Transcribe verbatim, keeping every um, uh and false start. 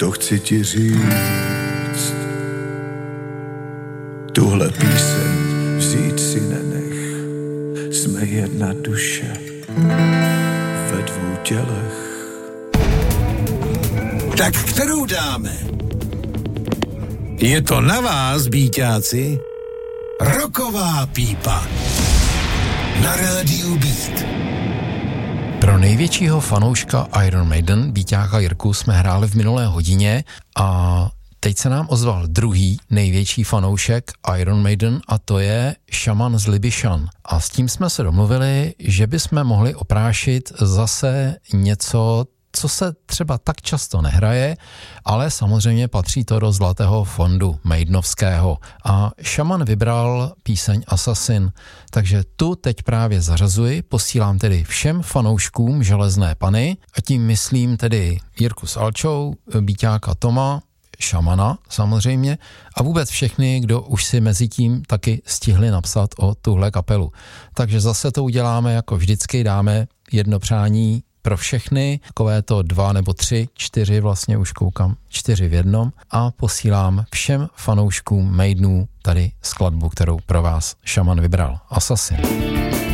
to chci ti říct. Tuhle píseň vzít si nenech, jsme jedna duše ve dvou tělech. Tak kterou dáme? Je to na vás, býťáci. Rocková pípa na rádiu Beat. Pro největšího fanouška Iron Maiden, býťáka Jirku, jsme hráli v minulé hodině a teď se nám ozval druhý největší fanoušek Iron Maiden a to je Šaman z Libyšan. A s tím jsme se domluvili, že bychom mohli oprášit zase něco, co se třeba tak často nehraje, ale samozřejmě patří to do zlatého fondu Maidenovského. A Šaman vybral píseň Assassin, takže tu teď právě zařazuji, posílám tedy všem fanouškům Železné Panny a tím myslím tedy Jirku s Alčou, býťáka Toma, Šamana samozřejmě a vůbec všechny, kdo už si mezi tím taky stihli napsat o tuhle kapelu. Takže zase to uděláme jako vždycky, dáme jedno přání pro všechny, takové to dva nebo tři, čtyři vlastně už koukám, čtyři v jednom a posílám všem fanouškům Maidenů tady skladbu, kterou pro vás Šaman vybral. Assassin.